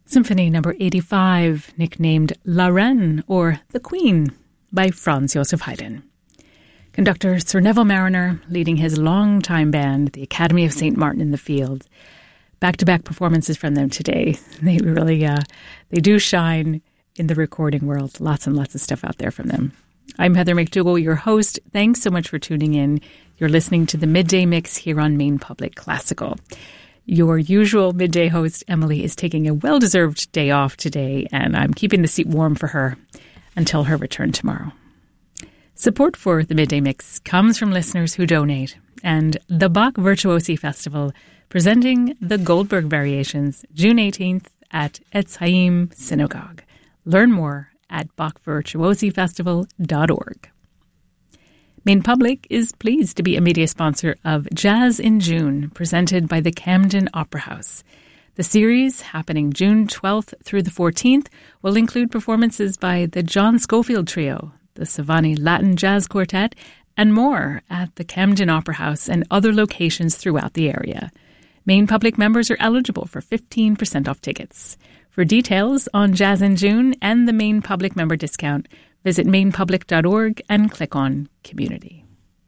Symphony Number 85, nicknamed La Reine, or The Queen, by Franz Joseph Haydn. Conductor Sir Neville Marriner leading his longtime band, the Academy of St. Martin in the Fields. Back-to-back performances from them today. They really, they do shine in the recording world. Lots and lots of stuff out there from them. I'm Heather McDougall, your host. Thanks so much for tuning in. You're listening to the Midday Mix here on Maine Public Classical. Your usual midday host, Emily, is taking a well-deserved day off today, and I'm keeping the seat warm for her until her return tomorrow. Support for the Midday Mix comes from listeners who donate, and the Bach Virtuosi Festival presenting the Goldberg Variations June 18th at Etz Chaim Synagogue. Learn more at bachvirtuosifestival.org. Maine Public is pleased to be a media sponsor of Jazz in June, presented by the Camden Opera House. The series, happening June 12th through the 14th, will include performances by the John Scofield Trio, the Savani Latin Jazz Quartet, and more at the Camden Opera House and other locations throughout the area. Maine Public members are eligible for 15% off tickets. For details on Jazz in June and the Maine Public member discount, visit mainepublic.org and click on Community.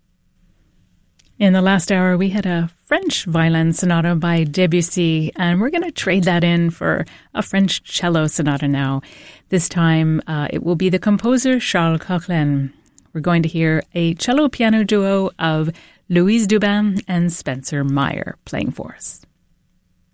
In the last hour, we had a French violin sonata by Debussy, and we're going to trade that in for a French cello sonata now. This time, it will be the composer Charles Coquelin. We're going to hear a cello-piano duo of Louise Dubin and Spencer Meyer playing for us.